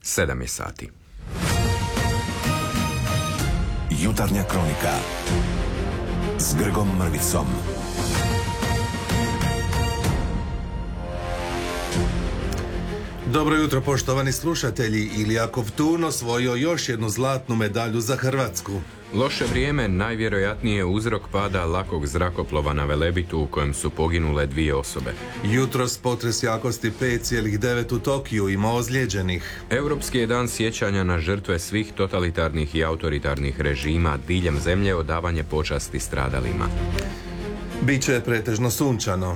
7 je sati. Jutarnja kronika s Grgom Mrvicom. Dobro jutro, poštovani slušatelji. Ilija Kovtun osvojio još jednu zlatnu medalju za Hrvatsku. Loše vrijeme najvjerojatnije je uzrok pada lakog zrakoplova na Velebitu u kojem su poginule 2 osobe. Jutros potres jakosti 5,9 u Tokiju ima ozlijeđenih. Europski je dan sjećanja na žrtve svih totalitarnih i autoritarnih režima diljem zemlje, odavanje počasti stradalima. Biće pretežno sunčano.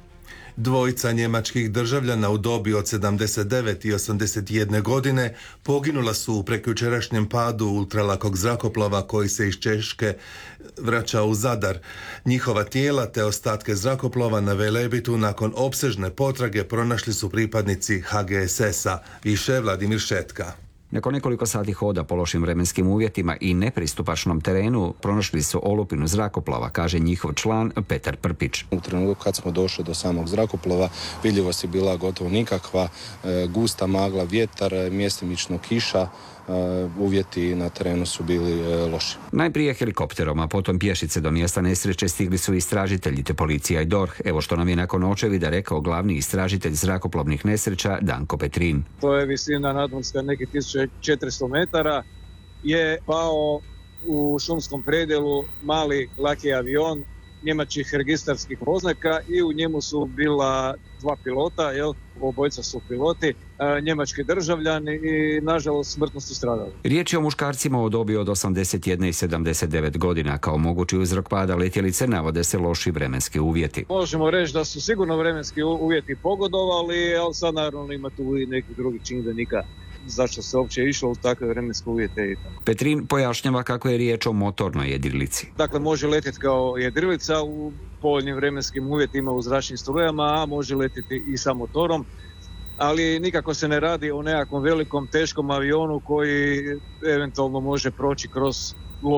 Dvojica njemačkih državljana u dobi od 79 i 81 godine poginula su u prekjučerašnjem padu ultralakog zrakoplova koji se iz Češke vraća u Zadar. Njihova tijela te ostatke zrakoplova na Velebitu nakon opsežne potrage pronašli su pripadnici HGSS-a, više Vladimir Šetka. Nakon nekoliko sati hoda po lošim vremenskim uvjetima i nepristupačnom terenu pronašli su olupinu zrakoplova, kaže njihov član Petar Prpić. U trenutku kad smo došli do samog zrakoplova vidljivost je bila gotovo nikakva, gusta magla, vjetar, mjestimično kiša. Uvjeti na terenu su bili loši. Najprije helikopterom, a potom pješice do mjesta nesreće stigli su istražitelji te policija i DORH. Evo što nam je nakon očevida rekao glavni istražitelj zrakoplovnih nesreća Danko Petrin. To je visina nadmorska nekih 1400 metara. Je pao u šumskom predjelu mali laki avion njemačkih registarskih oznaka i u njemu su bila 2 pilota, obojica su piloti, njemački državljani i nažalost smrtno su stradali. Riječ je o muškarcima u dobi od 81 i 79 godina. Kao mogući uzrok pada letjelice navode se loši vremenski uvjeti. Možemo reći da su sigurno vremenski uvjeti pogodovali, ali sad naravno ima tu i neki drugi čimbenika zašto se uopće išlo u takve vremenske uvjete. Petrin pojašnjava kako je riječ o motornoj jedrilici. Dakle, može letjeti kao jedrilica u povoljnim vremenskim uvjetima u zračnim strujama, a može letjeti i sa motorom, ali nikako se ne radi o nekakvom velikom, teškom avionu koji eventualno može proći kroz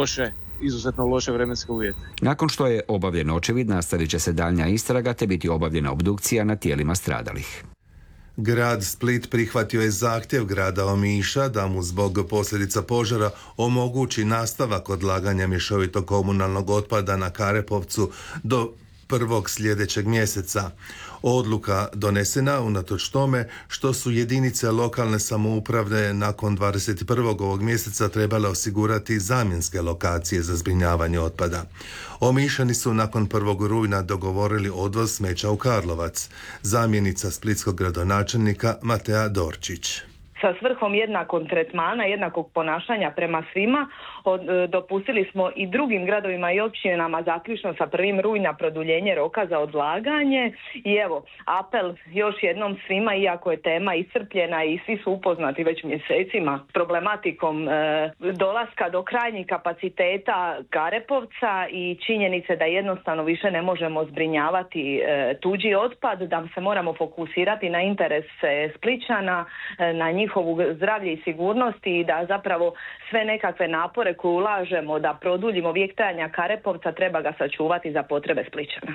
izuzetno loše vremenske uvjete. Nakon što je obavljen očevid, nastavit će se daljnja istraga te biti obavljena obdukcija na tijelima stradalih. Grad Split prihvatio je zahtjev grada Omiša da mu zbog posljedica požara omogući nastavak odlaganja mješovitog komunalnog otpada na Karepovcu do 1. sljedećeg mjeseca. Odluka donesena unatoč tome što su jedinice lokalne samouprave nakon 21. ovog mjeseca trebale osigurati zamjenske lokacije za zbrinjavanje otpada. Omišani su nakon 1. rujna dogovorili odvoz smeća u Karlovac. Zamjenica splitskog gradonačelnika Matea Dorčić. Sa svrhom jednakog tretmana, jednakog ponašanja prema svima, dopustili smo i drugim gradovima i općinama zaključno sa 1. rujna produljenje roka za odlaganje. I evo, apel još jednom svima, iako je tema iscrpljena i svi su upoznati već mjesecima s problematikom dolaska do krajnjih kapaciteta Karepovca i činjenice da jednostavno više ne možemo zbrinjavati tuđi otpad, da se moramo fokusirati na interese Splićana, na njihovu zdravlje i sigurnost i da zapravo sve nekakve napore koje ulažemo da produljimo vijek trajanja Karepovca treba ga sačuvati za potrebe Splićana.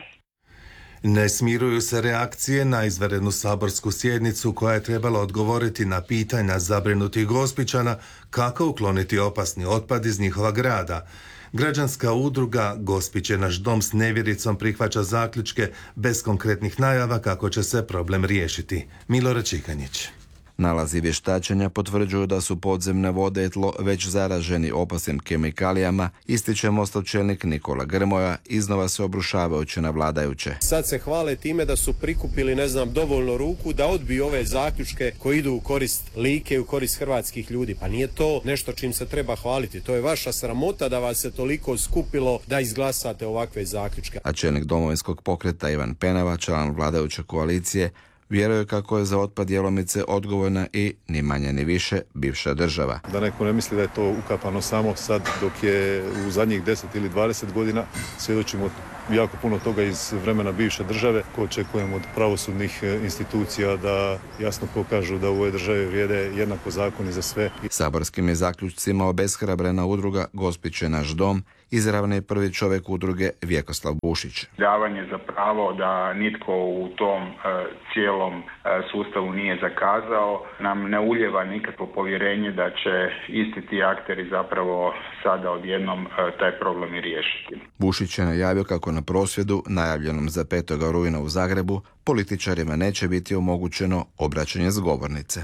Ne smiruju se reakcije na izvanrednu saborsku sjednicu koja je trebala odgovoriti na pitanja zabrinutih Gospićana kako ukloniti opasni otpad iz njihova grada. Građanska udruga Gospić je naš dom s nevjericom prihvaća zaključke bez konkretnih najava kako će se problem riješiti. Milorad Čikanjić. Nalazi vještačenja potvrđuju da su podzemne vode i tlo već zaraženi opasnim kemikalijama, ističe Mostov čelnik Nikola Grmoja, iznova se obrušavajući na vladajuće. Sad se hvale time da su prikupili, dovoljno ruku da odbiju ove zaključke koji idu u korist Like, u korist hrvatskih ljudi. Pa nije to nešto čim se treba hvaliti. To je vaša sramota da vas se toliko skupilo da izglasate ovakve zaključke. A čelnik Domovinskog pokreta Ivan Penava, član vladajuće koalicije, vjeruje kako je za otpad Jelomice odgovorna i ni manje ni više bivša država. Da neko ne misli da je to ukapano samo sad, dok je u zadnjih 10 ili 20 godina svjedočimo jako puno toga iz vremena bivše države, ko očekujemo od pravosudnih institucija da jasno pokažu da u ovoj državi vrijede jednako zakoni za sve. Saborskim je zaključcima obeshrabrena udruga Gospić je naš dom, izravni prvi čovjek udruge Vjekoslav Bušić. Davanje za pravo da nitko u tom cijelom sustavu nije zakazao nam ne ulijeva nikakvo povjerenje da će isti ti akteri zapravo sada odjednom taj problem i riješiti. Bušić je najavio kako na prosvjedu, najavljenom za 5. rujna u Zagrebu, političarima neće biti omogućeno obraćanje s govornice.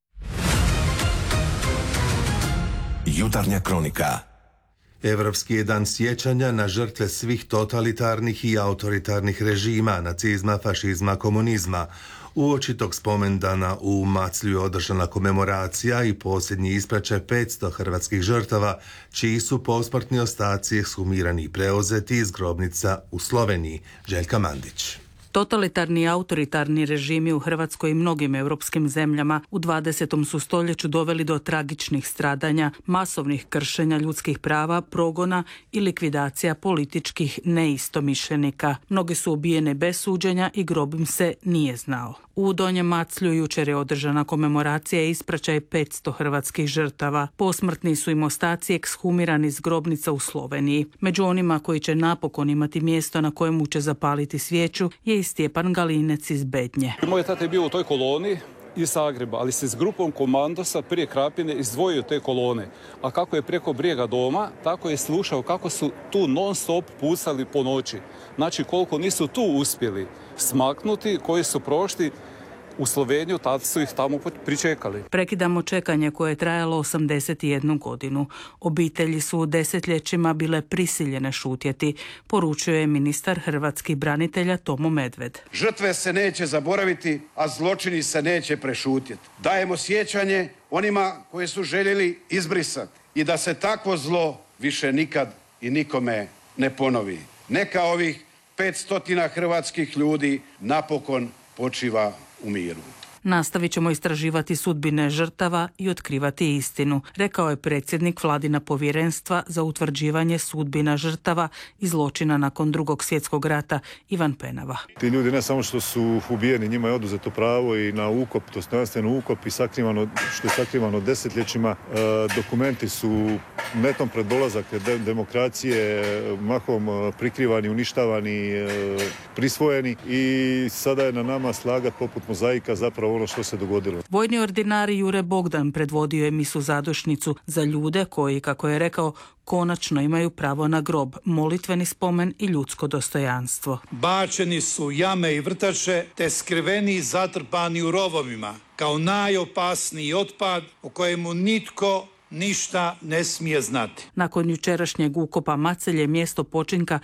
Jutarnja kronika. Evropski je dan sjećanja na žrtve svih totalitarnih i autoritarnih režima, nacizma, fašizma, komunizma. Uoči tog spomendana u Maclju je održana komemoracija i posljednji ispraćaj 500 hrvatskih žrtava, čiji su posmrtni ostaci ekshumirani i preuzeti iz grobnica u Sloveniji. Željka Mandić. Totalitarni i autoritarni režimi u Hrvatskoj i mnogim europskim zemljama u 20. su stoljeću doveli do tragičnih stradanja, masovnih kršenja ljudskih prava, progona i likvidacija političkih neistomišljenika. Mnogi su ubijene bez suđenja i grob im se nije znao. U Donjem Maclju jučer je održana komemoracija i ispraćaj 500 hrvatskih žrtava. Posmrtni su im ostaci ekshumirani iz grobnica u Sloveniji. Među onima koji će napokon imati mjesto na kojemu će zapaliti svijeću je i Stjepan Galinec iz Bednje. Moj tata je bio u toj koloni iz Zagreba, ali se s grupom komandosa prije Krapine izdvojio te kolone. A kako je preko brijega doma, tako je slušao kako su tu non stop pucali po noći. Znači koliko nisu tu uspjeli smaknuti, koji su prošli u Sloveniju, tad su ih tamo pričekali. Prekidamo čekanje koje je trajalo 81 godinu. Obitelji su desetljećima bile prisiljene šutjeti, poručio je ministar hrvatskih branitelja Tomo Medved. Žrtve se neće zaboraviti, a zločini se neće prešutjeti. Dajemo sjećanje onima koji su željeli izbrisati i da se takvo zlo više nikad i nikome ne ponovi. Neka ovih 500 hrvatskih ljudi napokon počiva u miru. Nastavit ćemo istraživati sudbine žrtava i otkrivati istinu, rekao je predsjednik Vladina povjerenstva za utvrđivanje sudbina žrtava i zločina nakon Drugog svjetskog rata Ivan Penava. Ti ljudi ne samo što su ubijeni, njima je oduzeto pravo i na ukop, dostojanstven ukop i sakrivano, što je sakrivano desetljećima. Dokumenti su netom pred dolazak demokracije mahom prikrivani, uništavani, prisvojeni i sada je na nama slagat poput mozaika zapravo ono što se dogodilo. Vojni ordinar Jure Bogdan predvodio je misu zadušnicu za ljude koji, kako je rekao, konačno imaju pravo na grob, molitveni spomen i ljudsko dostojanstvo. Bačeni su jame i vrtače, te skriveni i zatrpani u rovovima, kao najopasniji otpad o kojemu nitko ništa ne smije znati. Nakon jučerašnjeg ukopa Macelj je mjesto počinka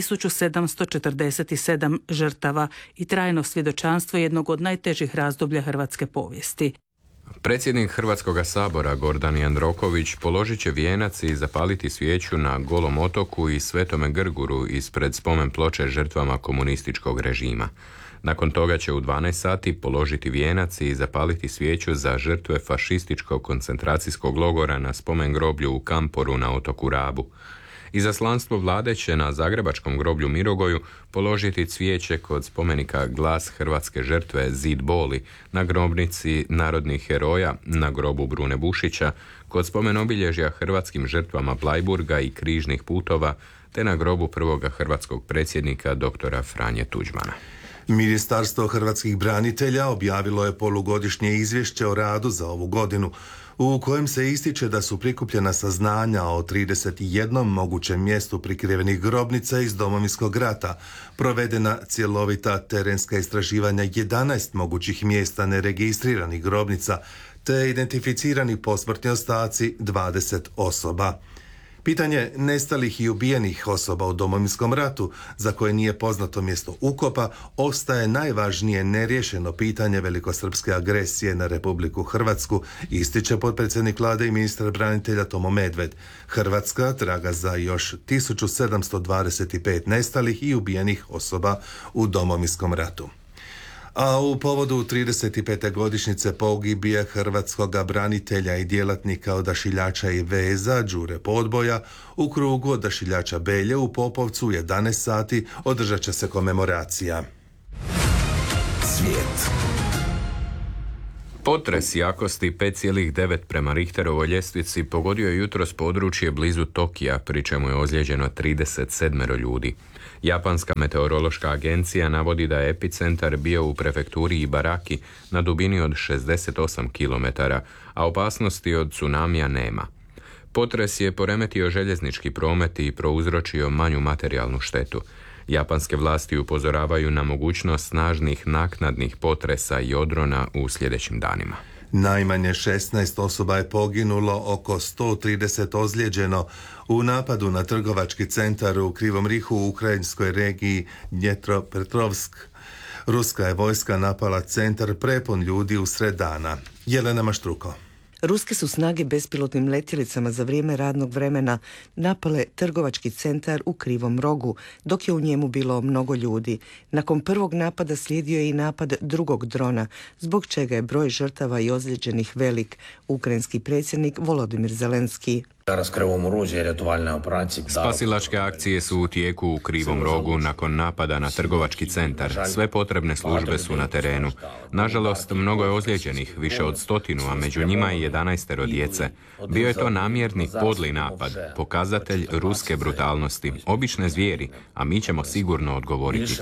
1747 žrtava i trajno svjedočanstvo jednog od najtežih razdoblja hrvatske povijesti. Predsjednik Hrvatskoga sabora Gordan Jandroković položit će vijenac i zapaliti svijeću na Golom otoku i Svetome Grguru ispred spomen ploče žrtvama komunističkog režima. Nakon toga će u 12 sati položiti vijenac i zapaliti svijeću za žrtve fašističkog koncentracijskog logora na spomen groblju u Kamporu na otoku Rabu. Izaslanstvo vlade će na zagrebačkom groblju Mirogoju položiti cvijeće kod spomenika Glas hrvatske žrtve Zid boli, na grobnici narodnih heroja, na grobu Brune Bušića, kod spomen obilježja hrvatskim žrtvama Bleiburga i križnih putova, te na grobu prvoga hrvatskog predsjednika doktora Franje Tuđmana. Ministarstvo hrvatskih branitelja objavilo je polugodišnje izvješće o radu za ovu godinu, u kojem se ističe da su prikupljena saznanja o 31 mogućem mjestu prikrivenih grobnica iz Domovinskog rata, provedena cjelovita terenska istraživanja 11 mogućih mjesta neregistriranih grobnica, te identificirani posmrtni ostaci 20 osoba. Pitanje nestalih i ubijenih osoba u Domovinskom ratu, za koje nije poznato mjesto ukopa, ostaje najvažnije neriješeno pitanje velikosrpske agresije na Republiku Hrvatsku, ističe potpredsjednik vlade i ministar branitelja Tomo Medved. Hrvatska traga za još 1725 nestalih i ubijenih osoba u Domovinskom ratu. A u povodu 35. godišnjice pogibije hrvatskog branitelja i djelatnika odašiljača i veza Đure Podboja u krugu odašiljača Belje u Popovcu u 11 sati održat će se komemoracija. Svijet. Potres jakosti 5,9 prema Richterovoj ljestvici pogodio je jutros područje blizu Tokija, pri čemu je ozlijeđeno 37 ljudi. Japanska meteorološka agencija navodi da je epicentar bio u prefekturi Ibaraki na dubini od 68 km, a opasnosti od tsunamija nema. Potres je poremetio željeznički promet i prouzročio manju materijalnu štetu. Japanske vlasti upozoravaju na mogućnost snažnih naknadnih potresa i odrona u sljedećim danima. Najmanje 16 osoba je poginulo, oko 130 ozlijeđeno u napadu na trgovački centar u Krivom Rihu u ukrajinskoj regiji Dnjepropetrovsk. Ruska je vojska napala centar prepun ljudi usred dana. Jelena Maštruko. Ruske su snage bespilotnim letjelicama za vrijeme radnog vremena napale trgovački centar u Krivom Rogu, dok je u njemu bilo mnogo ljudi. Nakon prvog napada slijedio je i napad drugog drona, zbog čega je broj žrtava i ozlijeđenih velik. Ukrajinski predsjednik Volodimir Zelenski. Spasilačke akcije su u tijeku u Krivom Rogu nakon napada na trgovački centar. Sve potrebne službe su na terenu. Nažalost, mnogo je ozlijeđenih, više od 100, a među njima je 11 djece. Bio je to namjerni podli napad, pokazatelj ruske brutalnosti, obične zvijeri, a mi ćemo sigurno odgovoriti.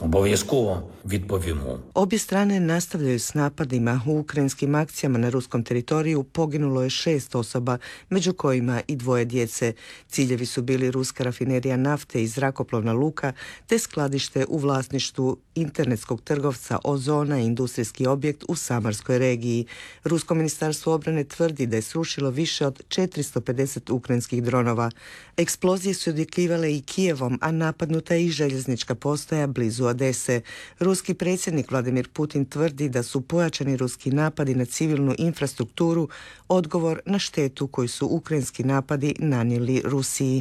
Obje strane nastavljaju s napadima. U ukrajinskim akcijama na ruskom teritoriju poginulo je 6 osoba, među kojima i 2 djece. Ciljevi su bili ruska rafinerija nafte i zrakoplovna luka, te skladište u vlasništvu internetskog trgovca Ozona i industrijski objekt u Samarskoj regiji. Rusko ministarstvo obrane tvrdi da je srušilo više od 450 ukrajinskih dronova. Eksplozije su odjekivale i Kijevom, a napadnuta je i željeznička postaja blizu Odese. Ruski predsjednik Vladimir Putin tvrdi da su pojačani ruski napadi na civilnu infrastrukturu odgovor na štetu koju su ukrajinski napadi nanijeli Rusiji.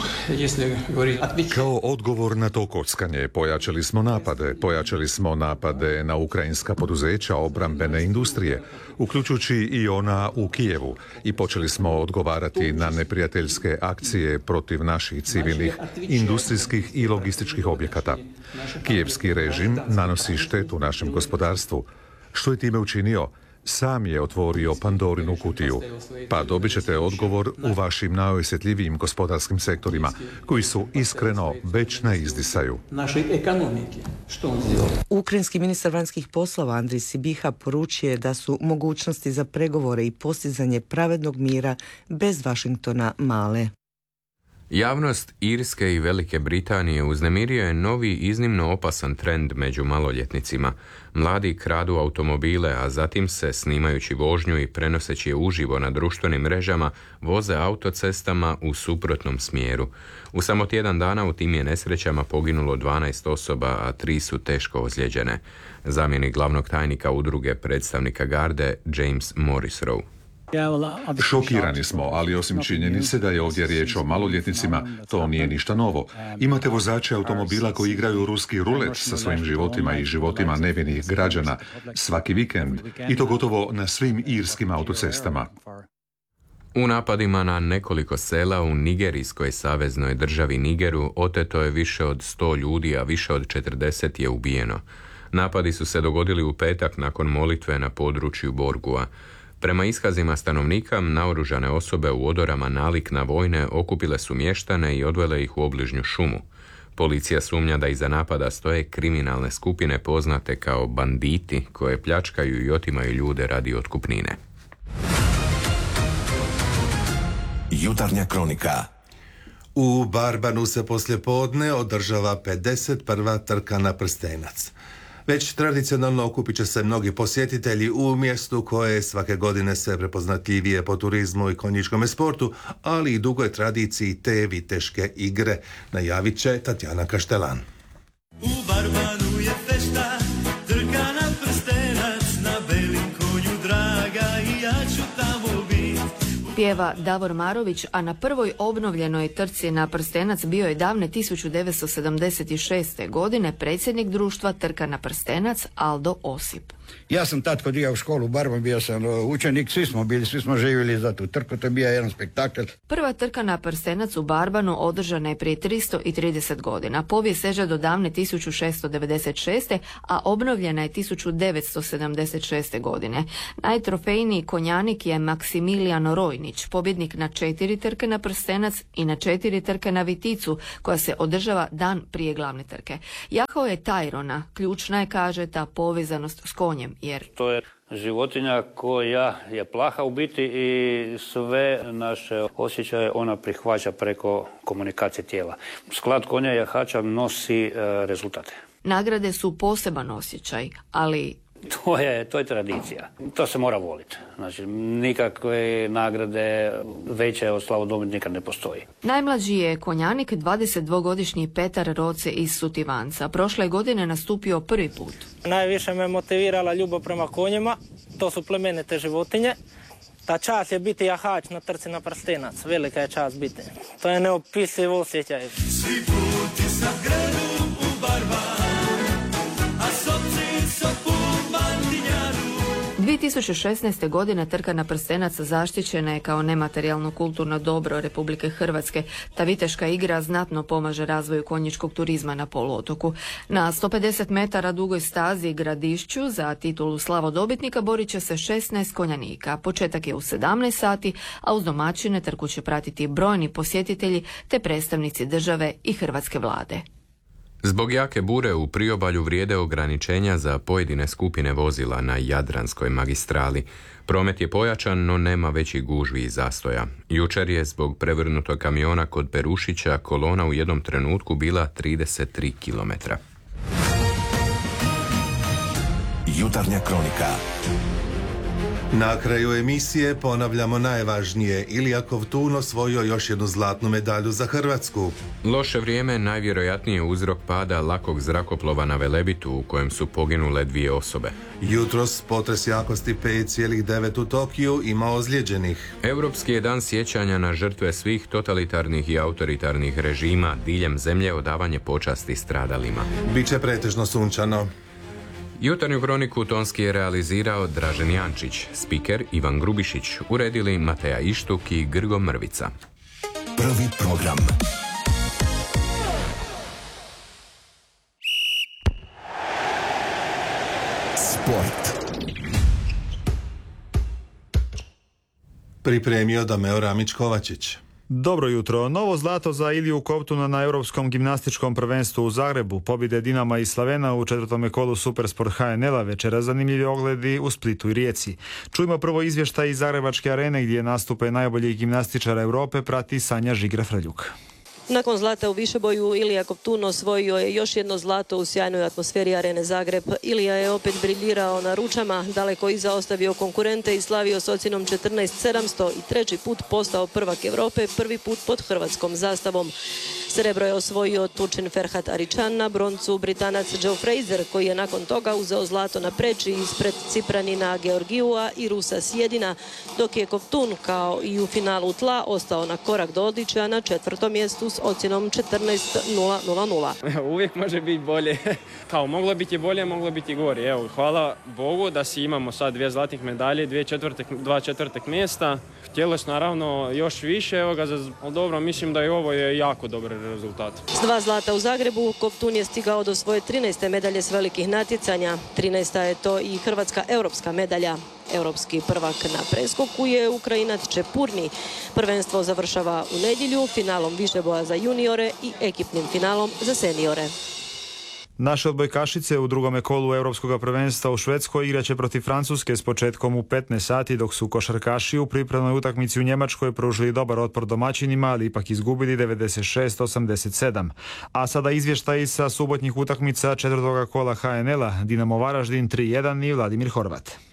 Kao odgovor na to kockanje pojačali smo napade na ukrajinska poduzeća obrambene industrije, uključujući i ona u Kijevu, i počeli smo odgovarati na neprijateljske akcije protiv naših civilnih, industrijskih i logističkih objekata. Kijevski režim nanosi štetu našem gospodarstvu. Što je time učinio? Sam je otvorio Pandorinu kutiju, pa dobit ćete odgovor u vašim najosjetljivijim gospodarskim sektorima, koji su iskreno već na izdisaju. Ukrajinski ministar vanjskih poslova Andrij Sibiha poručuje da su mogućnosti za pregovore i postizanje pravednog mira bez Vašingtona male. Javnost Irske i Velike Britanije uznemirio je novi iznimno opasan trend među maloljetnicima. Mladi kradu automobile, a zatim se, snimajući vožnju i prenoseći je uživo na društvenim mrežama, voze autocestama u suprotnom smjeru. U samo tjedan dana u tim je nesrećama poginulo 12 osoba, a 3 su teško ozlijeđene. Zamjenik glavnog tajnika udruge predstavnika garde James Morrisroe. Šokirani smo, ali osim činjenice da je ovdje riječ o maloljetnicima, to nije ništa novo. Imate vozače automobila koji igraju ruski rulet sa svojim životima i životima nevinih građana svaki vikend, i to gotovo na svim irskim autocestama. U napadima na nekoliko sela u nigerijskoj saveznoj državi Nigeru oteto je više od 100 ljudi, a više od 40 je ubijeno. Napadi su se dogodili u petak nakon molitve na području Borgua. Prema iskazima stanovnika, naoružane osobe u odorama nalik na vojne okupile su mještane i odvele ih u obližnju šumu. Policija sumnja da iza napada stoje kriminalne skupine poznate kao banditi, koje pljačkaju i otimaju ljude radi otkupnine. Jutarnja kronika. U Barbanu se poslijepodne održava 51. trka na prstenac. Već tradicionalno okupit će se mnogi posjetitelji u mjestu koje je svake godine sve prepoznatljivije po turizmu i konjičkom sportu, ali i dugoj tradiciji te viteške igre, najavit će Tatjana Kaštelan. U Barbanu je fešta, trka na prstenac, na belim konju draga, i ja ću tamo biti. Pjeva Davor Marović, a na prvoj obnovljenoj trci na prstenac bio je davne 1976. godine predsjednik društva Trka na prstenac Aldo Osip. Ja sam tad kod u školu, Barban, bio sam učenik, svi smo živjeli za tu trku, to je bio jedan spektakl. Prva trka na prstenac u Barbanu održana je prije 330 godina. Povijest seže do davne 1696. a obnovljena je 1976. godine. Najtrofejniji konjanik je Maksimilijan Rojnić, pobjednik na 4 trke na prstenac i na 4 trke na Viticu, koja se održava dan prije glavne trke. Jahao je Tyrona, ključna je, kaže, ta povezanost s konjem, jer to je životinja koja je plaha u biti i sve naše osjećaje ona prihvaća preko komunikacije tijela. Sklad konja jahača nosi rezultate. Nagrade su poseban osjećaj, ali to je tradicija. To se mora voliti. Znači, nikakve nagrade veće od slavodobitnika ne postoji. Najmlađi je konjanik 22-godišnji Petar Roce iz Sutivanca. Prošle godine nastupio prvi put. Najviše me motivirala ljubav prema konjima. To su plemenite životinje. Ta čast je biti jahač na trci na prstenac. Velika je čast biti. To je neopisiv osjećaj. Svi puti sa gradu u Barban, a sopci so pun bandinjaru. 2016. godine trka na prstenac zaštićena je kao nematerijalno kulturno dobro Republike Hrvatske. Ta viteška igra znatno pomaže razvoju konjičkog turizma na poluotoku. Na 150 metara dugoj stazi Gradišću za titulu slavodobitnika borit će se 16 konjanika. Početak je u 17 sati, a uz domaćine trku će pratiti brojni posjetitelji te predstavnici države i hrvatske vlade. Zbog jake bure u priobalju vrijede ograničenja za pojedine skupine vozila na Jadranskoj magistrali. Promet je pojačan, no nema većih gužvi i zastoja. Jučer je zbog prevrnutog kamiona kod Perušića kolona u jednom trenutku bila 33 km. Jutarnja kronika. Na kraju emisije ponavljamo najvažnije. Ilija Kovtun osvojio još jednu zlatnu medalju za Hrvatsku. Loše vrijeme najvjerojatnije je uzrok pada lakog zrakoplova na Velebitu u kojem su poginule 2 osobe. Jutros potres jakosti 5,9 u Tokiju ima ozlijeđenih. Europski je dan sjećanja na žrtve svih totalitarnih i autoritarnih režima diljem zemlje, odavanje počasti stradalima. Biće pretežno sunčano. Jutarnju kroniku tonski je realizirao Dražen Jančić, spiker Ivan Grubišić, uredili Mateja Ištuk i Grgo Mrvica. Prvi program. Sport. Pripremio Dameo Ramić-Kovačić. Dobro jutro. Novo zlato za Iliju Kovtuna na Europskom gimnastičkom prvenstvu u Zagrebu. Pobjede Dinama i Slavena u 4. kolu Supersport HNL-a, večera zanimljivi ogledi u Splitu i Rijeci. Čujmo prvo izvještaj iz Zagrebačke arene gdje nastupe najboljih gimnastičara Europe prati Sanja Žigra-Frljuk. Nakon zlata u višeboju Ilija Kovtun osvojio je još jedno zlato u sjajnoj atmosferi arene Zagreb. Ilija je opet briljirao na ručama, daleko iza ostavio konkurente i slavio s ocjenom 14.700 i 3. put postao prvak Europe, prvi put pod hrvatskom zastavom. Srebro je osvojio Turčin Ferhat Aričan, na broncu Britanac Joe Fraser, koji je nakon toga uzeo zlato na preči ispred Cipranina Georgijua i Rusa Sjedina, dok je Kovtun kao i u finalu tla ostao na korak do odličja na 4. mjestu s ocjenom 14.000. Uvijek može biti bolje. Kao moglo biti bolje, moglo biti gore. Evo, hvala Bogu da si imamo sad 2 zlatnih medalje, 2 četvrtih mjesta. Htjelo se naravno još više, evo ga, ali dobro, mislim da i ovo je jako dobar rezultat. S 2 zlata u Zagrebu Kovtun je stigao do svoje 13. medalje s velikih natjecanja. 13. je to i hrvatska europska medalja. Europski prvak na preskoku je Ukrajinac Čepurni. Prvenstvo završava u nedjelju finalom višeboja za juniore i ekipnim finalom za seniore. Naše odbojkašice u 2. kolu Europskog prvenstva u Švedskoj igraće protiv Francuske s početkom u 15 sati, dok su košarkaši u pripremnoj utakmici u Njemačkoj pružili dobar otpor domaćinima, ali ipak izgubili 96-87. A sada izvještaj sa subotnjih utakmica 4. kola HNL-a, Dinamo Varaždin 3-1 i Vladimir Horvat.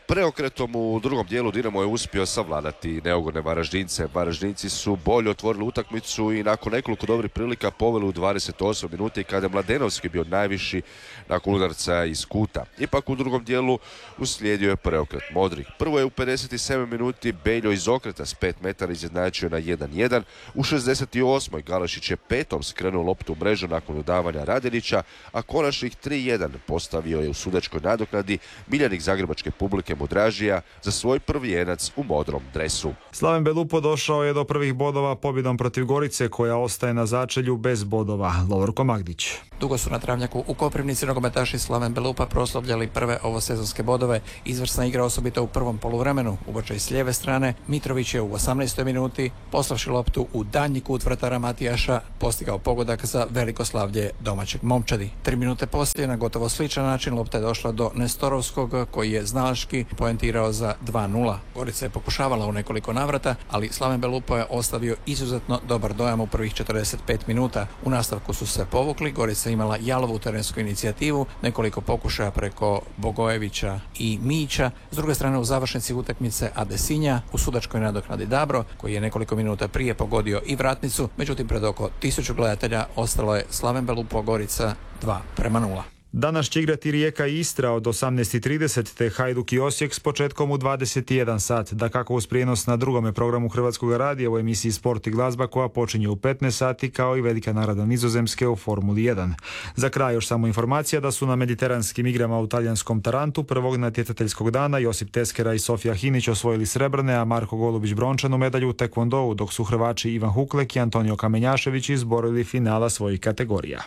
Preokretom u drugom dijelu Dinamo je uspio savladati neugodne Varaždince. Varaždinci su bolje otvorili utakmicu i nakon nekoliko dobrih prilika poveli u 28 minuti kada je Mladenovski bio najviši nakon udarca iz kuta. Ipak u drugom dijelu uslijedio je preokret modrih. Prvo je u 57 minuti Beljo iz okreta s 5 metara izjednačio na 1-1. U 68. Galašić je petom skrenuo loptu u mrežu nakon dodavanja Radelića, a konačnih 3-1 postavio je u sudačkoj nadoknadi miljenik zagrebačke publike Mudražija za svoj prvi jenac u modrom dresu. Slaven Belupo došao je do prvih bodova pobjedom protiv Gorice, koja ostaje na začelju bez bodova. Lovorko Magdić. Dugo su na travnjaku u Koprivnici nogometaši Slaven Belupa proslavljali prve ovosezonske bodove. Izvrsna igra osobito u prvom poluvremenu. Ubačaj s lijeve strane, Mitrović je u 18. minuti, poslavši loptu u daljnji kut vratara Matijaša, postigao pogodak za veliko slavlje domaćeg momčadi. 3 minute poslije, na gotovo sličan način, lopta je došla do Nestorovskog, koji je znalački poentirao za 2-0. Gorica je pokušavala u nekoliko navrata, ali Slaven Belupo je ostavio izuzetno dobar dojam u prvih 45 minuta. U nastavku su se povukli, Gorica imala jalovu terensku inicijativu, nekoliko pokušaja preko Bogojevića i Mića. S druge strane, u završnici utakmice Adesinja, u sudačkoj nadoknadi Dabro, koji je nekoliko minuta prije pogodio i vratnicu, međutim pred oko 1000 gledatelja ostalo je Slaven Belupo Gorica 2-0. Danas će igrati Rijeka i Istra od 18:30 te Hajduk i Osijek s početkom u 21 sat. Dakako uz prijenos na drugome programu Hrvatskog radija u emisiji Sport i glazba koja počinje u 15 sati kao i velika nagrada Nizozemske u Formuli 1. Za kraj još samo informacija da su na mediteranskim igrama u talijanskom Tarantu prvog natjecateljskog dana Josip Teskera i Sofija Hinić osvojili srebrne, a Marko Golubić brončanu medalju u tekvondou, dok su Hrvači Ivan Huklek i Antonio Kamenjašević izborili finala svojih kategorija.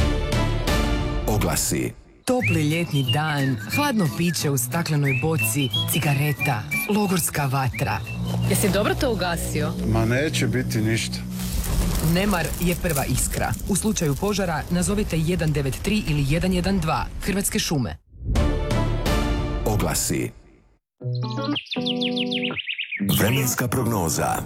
Oglasi. Topli ljetni dan, hladno piće u staklenoj boci, cigareta, logorska vatra. Jesi dobro to ugasio? Ma neće biti ništa. Nemar je prva iskra. U slučaju požara nazovite 193 ili 112. Hrvatske šume. Oglasi. Vremenska prognoza.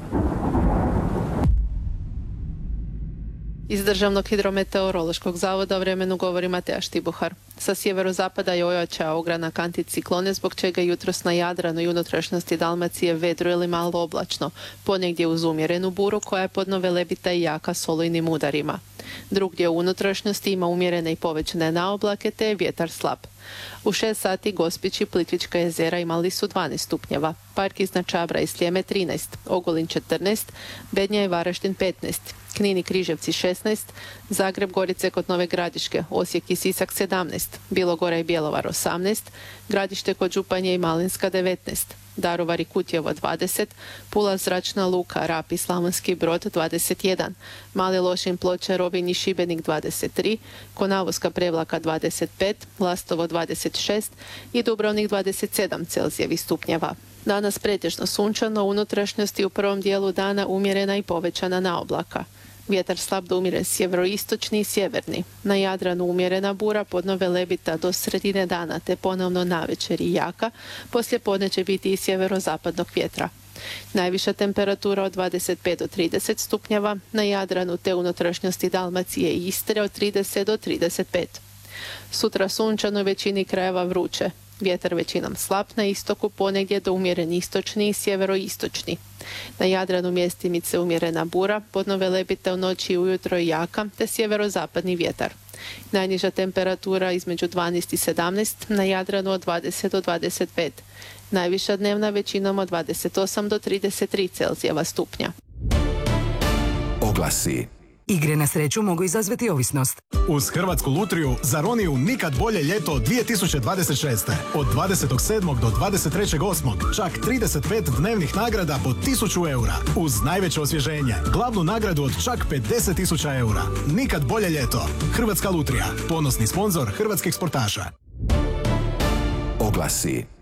Iz Državnog hidrometeorološkog zavoda o vremenu govori Mateja Štibuhar. Sa sjeverozapada je ojačao ogranak anticiklone, zbog čega jutros na Jadranu i unutrašnjosti Dalmacije vedro ili malo oblačno, ponegdje uz umjerenu buru koja je podno velebita i jaka s olujnim udarima. Drugdje u unutrašnjosti ima umjerene i povećane naoblake te je vjetar slab. U 6 sati Gospić i Plitvička jezera imali su 12 stupnjeva, Park iznad Čabra i Sljeme 13, Ogulin 14, Bednja i Varaždin 15, Knin i Križevci 16, Zagreb, Gorice kod Nove Gradiške, Osijek i Sisak 17, Bilogora i Bjelovar 18, Gradište kod Županje i Malinska 19, Daruvar i Kutjevo 20, Pula, Zračna luka, Rab i Slavonski Brod 21, Mali Lošin, Ploče, Rovinj i Šibenik 23, Konavoska Prevlaka 25, Lastovo 26 i Dubrovnik 27 Celzijevih stupnjeva. Danas pretežno sunčano, u unutrašnjosti u prvom dijelu dana umjerena i povećana naoblaka. Vjetar slab do umjeren sjeveroistočni i sjeverni. Na Jadranu umjerena bura, podno velebita do sredine dana te ponovno navečer i jaka, poslije podne će biti i sjeverozapadnog vjetra. Najviša temperatura od 25 do 30 stupnjeva, na Jadranu te unutrašnjosti Dalmacije i Istre od 30 do 35. Sutra sunčano, većini krajeva vruće. Vjetar većinom slab, na istoku ponegdje do umjeren istočni i sjeveroistočni. Na Jadranu mjestimice umjerena bura, podno velebita u noći i ujutro i jaka, te sjeverozapadni vjetar. Najniža temperatura između 12 i 17, na Jadranu od 20 do 25. Najviša dnevna većinom od 28 do 33 Celzijeva stupnja. Oglasi. Igre na sreću mogu izazvati ovisnost. Uz Hrvatsku lutriju za Roniju nikad bolje ljeto 2026. Od 27. do 23.8. čak 35 dnevnih nagrada po 1000 eura. Uz najveće osvježenje, glavnu nagradu od čak 50.000 eura. Nikad bolje ljeto. Hrvatska lutrija, ponosni sponzor hrvatskih sportaša. Oglasi.